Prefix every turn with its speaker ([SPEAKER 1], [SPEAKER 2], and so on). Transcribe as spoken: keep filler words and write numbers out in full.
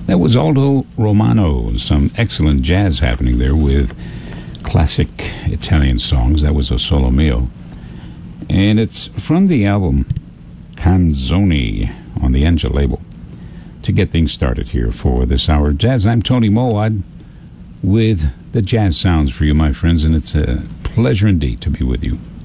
[SPEAKER 1] That was Aldo Romano. Some excellent jazz happening there with classic Italian songs. That was a solo mio. And it's from the album Canzoni on the Angel label. To get things started here for this hour of jazz, I'm Tony Mowat with the jazz sounds for you, my friends, and it's a pleasure indeed to be with you.